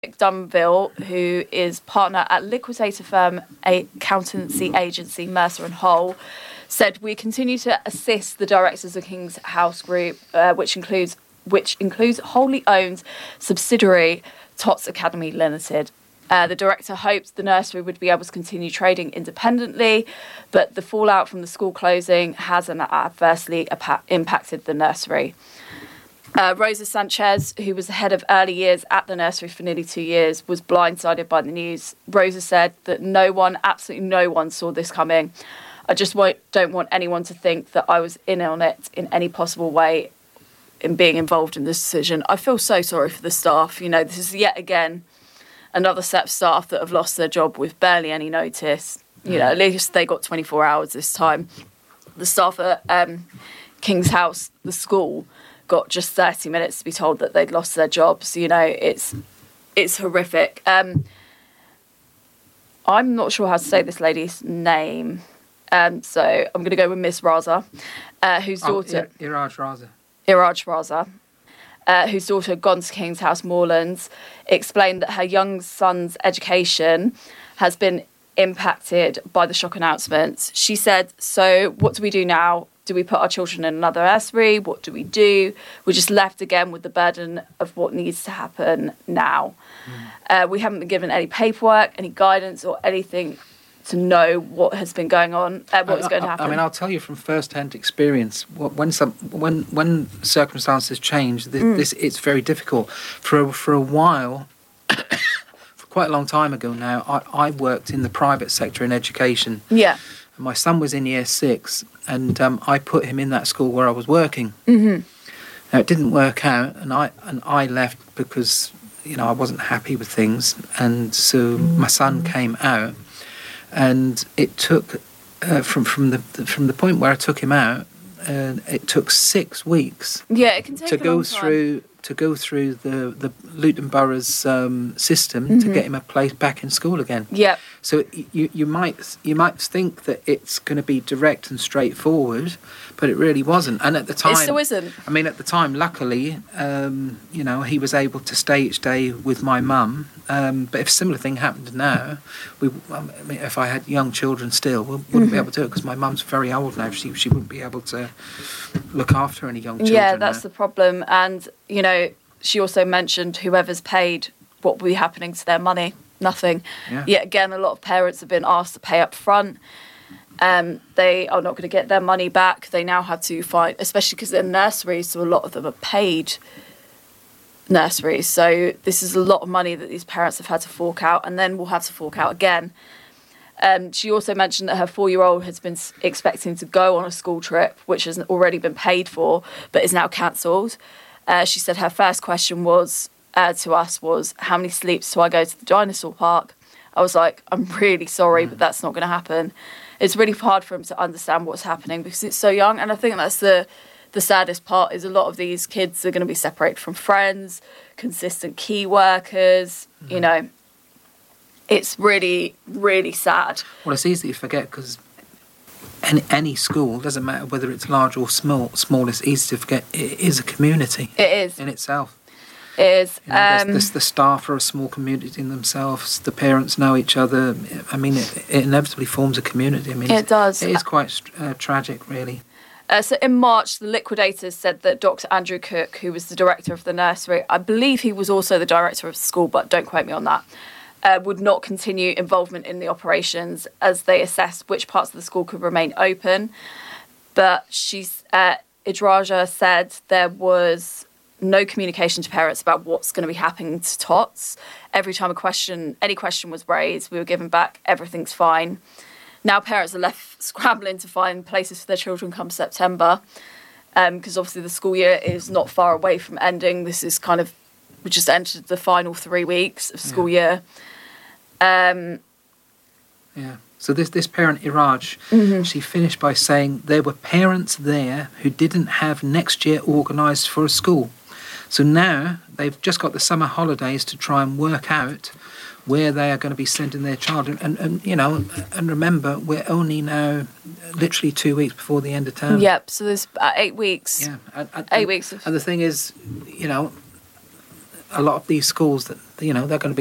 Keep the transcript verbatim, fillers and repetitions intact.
Dunville, who is partner at liquidator firm accountancy agency Mercer and Hole, said we continue to assist the directors of King's House Group, uh, which includes which includes wholly owned subsidiary Tots Academy Limited. Uh, the director hoped the nursery would be able to continue trading independently, but the fallout from the school closing hasn't adversely impacted the nursery. Uh, Rosa Sanchez, who was the head of early years at the nursery for nearly two years, was blindsided by the news. Rosa said that no one, absolutely no one, saw this coming. I just won't, don't want anyone to think that I was in on it in any possible way in being involved in this decision. I feel so sorry for the staff. You know, this is yet again another set of staff that have lost their job with barely any notice. You know, at least they got twenty-four hours this time. The staff at um, King's House, the school, got just thirty minutes to be told that they'd lost their jobs. You know, it's it's horrific. Um, I'm not sure how to say this lady's name, um, so I'm going to go with Miss Raza, uh, whose daughter... Oh, Iraj Raza. Iraj Raza. Uh, whose daughter had gone to King's House Moorlands, explained that her young son's education has been impacted by the shock announcements. She said, so what do we do now? Do we put our children in another nursery? What do we do? We're just left again with the burden of what needs to happen now. Mm. Uh, we haven't been given any paperwork, any guidance or anything to know what has been going on, uh, what I, is going I, to happen. I mean, I'll tell you from first-hand experience, when some when when circumstances change, this, mm. this it's very difficult. For a, for a while, for quite a long time ago now, I, I worked in the private sector in education. Yeah. And my son was in year six, and um, I put him in that school where I was working. Mm-hmm. Now, it didn't work out, and I and I left because, you know, I wasn't happy with things, and so my son came out. And it took, uh, from from the from the point where I took him out, uh, it took six weeks. Yeah, it can take to a go long time. through to go through the the Luton Borough's um, system Mm-hmm. to get him a place back in school again. Yeah. So you you might you might think that it's going to be direct and straightforward, but it really wasn't. And at the time, It still isn't. I mean, at the time, luckily, um, you know, he was able to stay each day with my mum. Um, but if a similar thing happened now, we, I mean, if I had young children still, we wouldn't Mm-hmm. be able to do it because my mum's very old now. She she wouldn't be able to look after any young children. Yeah, that's now. the problem. And, you know, she also mentioned whoever's paid, what will be happening to their money? Nothing. Yeah. Yet again, a lot of parents have been asked to pay up front. Um, they are not going to get their money back. They now have to find, especially because they're nurseries, so a lot of them are paid nurseries. So this is a lot of money that these parents have had to fork out, and then will have to fork out again. Um, she also mentioned that her four-year-old has been expecting to go on a school trip, which has already been paid for, but is now cancelled. Uh, she said her first question was uh, to us was, how many sleeps do I go to the dinosaur park? I was like, I'm really sorry, but that's not going to happen. It's really hard for him to understand what's happening because it's so young. And I think that's the the saddest part is a lot of these kids are going to be separated from friends, consistent key workers, mm-hmm. you know. It's really, really sad. Well, it's easy to forget because any, any school, doesn't matter whether it's large or small, small, it's easy to forget it is a community. It is. In itself. It is. You know, um, the, the staff are a small community in themselves. The parents know each other. I mean, it, it inevitably forms a community. I mean, it does. It is quite uh, tragic, really. Uh, so in March, the liquidators said that Doctor Andrew Cook, who was the director of the nursery, I believe he was also the director of the school, but don't quote me on that, uh, would not continue involvement in the operations as they assessed which parts of the school could remain open. But she's, uh, Idraja said there was no communication to parents about what's going to be happening to Tots. Every time a question, any question was raised, we were given back, everything's fine. Now parents are left scrambling to find places for their children come September, because um, obviously the school year is not far away from ending. This is kind of, we just entered the final three weeks of school yeah. year. Um, yeah. So this, this parent, Iraj, mm-hmm. she finished by saying there were parents there who didn't have next year organised for a school. So now they've just got the summer holidays to try and work out where they are going to be sending their child. And, and, and you know, and remember, we're only now literally two weeks before the end of term. Yep, so there's uh, eight weeks. Yeah. And, and, eight weeks. Of... And the thing is, you know, a lot of these schools that, you know, they're going to be